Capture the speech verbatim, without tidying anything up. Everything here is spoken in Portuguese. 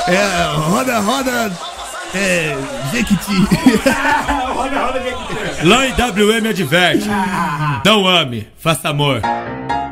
É, roda, roda. É. Jequiti. Roda, roda, Jequiti. Lá em W M adverte. Não ame, faça amor.